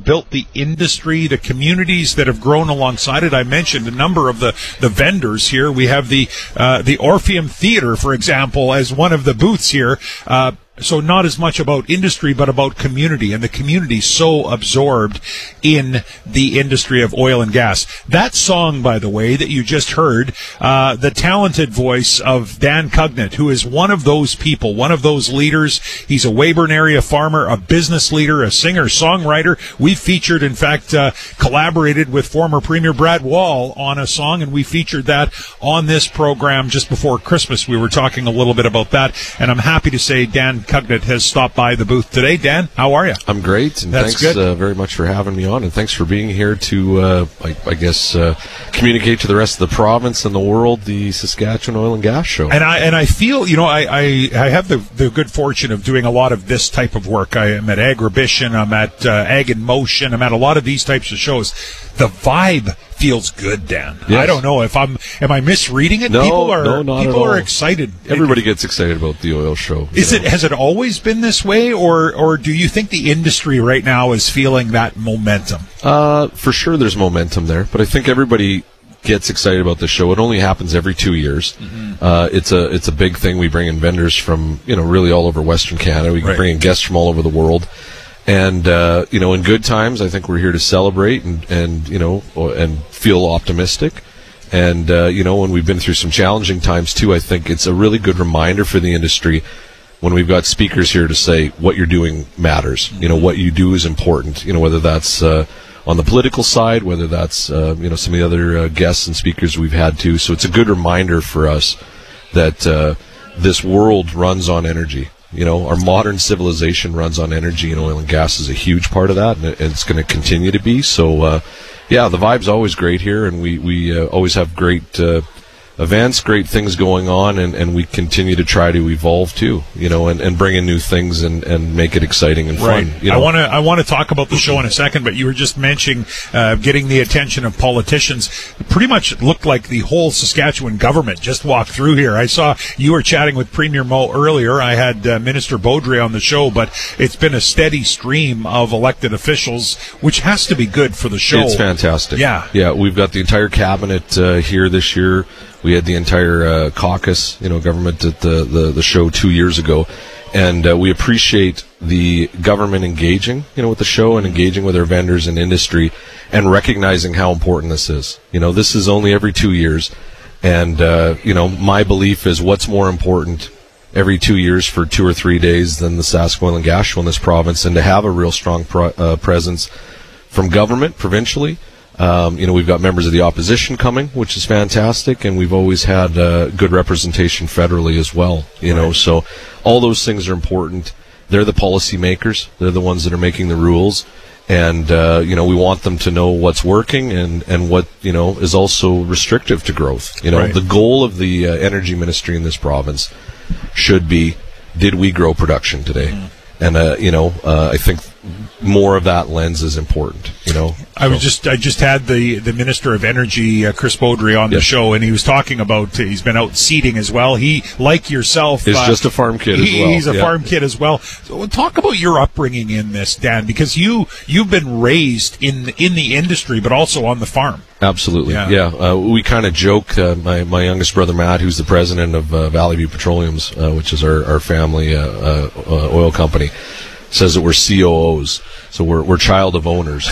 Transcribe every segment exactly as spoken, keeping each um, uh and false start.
built the industry, the communities that have grown alongside it. I mentioned a number of the, the vendors here. We have the uh, the Orpheum Theater, for example, as one of the booths here. Uh, So not as much about industry, but about community, and the community so absorbed in the industry of oil and gas. That song, by the way, that you just heard, uh, the talented voice of Dan Cugnett, who is one of those people, one of those leaders. He's a Weyburn area farmer, a business leader, a singer, songwriter. We featured, in fact, uh, collaborated with former Premier Brad Wall on a song, and we featured that on this program just before Christmas. We were talking a little bit about that, and I'm happy to say Dan Cugnett has stopped by the booth today. Dan, how are you? I'm great, and That's thanks good. Uh, very much for having me on, and thanks for being here to, uh, I, I guess, uh, communicate to the rest of the province and the world the Saskatchewan Oil and Gas Show. And I and I feel, you know, I, I, I have the, the good fortune of doing a lot of this type of work. I am at Agribition, I'm at uh, Ag in Motion, I'm at a lot of these types of shows. The vibe feels good, Dan. Yes. I don't know if I'm, am I misreading it? No, people are, no, not people at all. are excited. Everybody gets excited about the oil show. Is know? it, has it always been this way, or, or do you think the industry right now is feeling that momentum? Uh, for sure there's momentum there, but I think everybody gets excited about the show. It only happens every two years. Mm-hmm. Uh, it's a it's a big thing. We bring in vendors from, you know, really all over Western Canada. We can Right. bring in guests from all over the world. And, uh, you know, in good times, I think we're here to celebrate and, and you know, and feel optimistic. And, uh, you know, when we've been through some challenging times, too, I think it's a really good reminder for the industry when we've got speakers here to say what you're doing matters. You know, what you do is important, you know, whether that's uh, on the political side, whether that's, uh, you know, some of the other uh, guests and speakers we've had, too. So it's a good reminder for us that uh, this world runs on energy. You know, our modern civilization runs on energy, and oil and gas is a huge part of that, and it's going to continue to be. So, uh, yeah, the vibe's always great here, and we, we uh, always have great uh, events, great things going on, and, and we continue to try to evolve, too, you know, and, and bring in new things and, and make it exciting and fun. Right. You know? I want to I want to talk about the show in a second, but you were just mentioning uh, getting the attention of politicians. It pretty much looked like the whole Saskatchewan government just walked through here. I saw you were chatting with Premier Moe earlier. I had uh, Minister Beaudry on the show, but it's been a steady stream of elected officials, which has to be good for the show. It's fantastic. Yeah. Yeah, we've got the entire cabinet uh, here this year. We had the entire uh, caucus, you know, government at the, the, the show two years ago. And uh, we appreciate the government engaging, you know, with the show and engaging with our vendors and industry and recognizing how important this is. You know, this is only every two years. And, uh, you know, my belief is what's more important every two years for two or three days than the Sask Oil and Gas Show in this province, and to have a real strong pro- uh, presence from government, provincially. Um, you know, we've got members of the opposition coming, which is fantastic, and we've always had uh, good representation federally as well, you know, Right. so all those things are important. They're the policy makers. They're the ones that are making the rules, and, uh, you know, we want them to know what's working and, and what, you know, is also restrictive to growth. You know, Right. the goal of the uh, energy ministry in this province should be, did we grow production today? Mm. And, uh, you know, uh, I think more of that lens is important, you know. I was So. just I just had the, the Minister of Energy, uh, Chris Beaudry, on the Yes. show, and he was talking about uh, he's been out seeding as well. He, like yourself, Is uh, just a farm kid he, as well. He's a Yeah. farm kid as well. So talk about your upbringing in this, Dan, because you you've been raised in in the industry, but also on the farm. Absolutely, Yeah. yeah. Uh, we kind of joke. Uh, my my youngest brother Matt, who's the president of uh, Valley View Petroleums, uh, which is our our family uh, uh, uh, oil company, says that we're C O Os, so we're we're child of owners.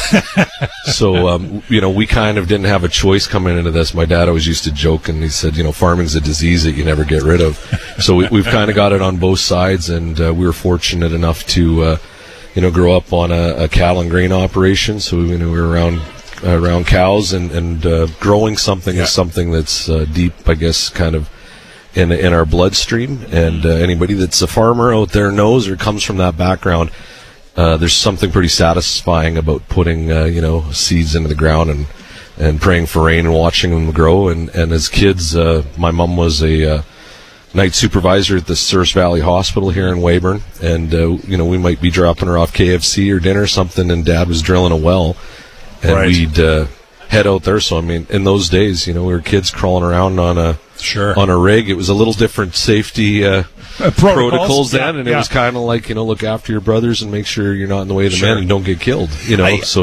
So um, you know, we kind of didn't have a choice coming into this. My dad always used to joke, and he said, you know, farming's a disease that you never get rid of. So we, we've kind of got it on both sides, and uh, we were fortunate enough to, uh, you know, grow up on a, a cattle and grain operation. So you know, we were around. Uh, around cows and, and uh, growing something Yeah. is something that's uh, deep, I guess, kind of in in our bloodstream. And uh, anybody that's a farmer out there knows or comes from that background, uh, there's something pretty satisfying about putting, uh, you know, seeds into the ground and, and praying for rain and watching them grow. And, and as kids, uh, my mom was a uh, night supervisor at the Souris Valley Hospital here in Weyburn. And, uh, you know, we might be dropping her off K F C or dinner or something, and Dad was drilling a well. And Right. we'd uh, head out there. So, I mean, in those days, you know, we were kids crawling around on a Sure. on a rig. It was a little different safety uh, Uh, protocols, protocols then, yeah, and yeah. it was kind of like, you know, look after your brothers and make sure you're not in the way of the Sure. men and don't get killed, you know. I- so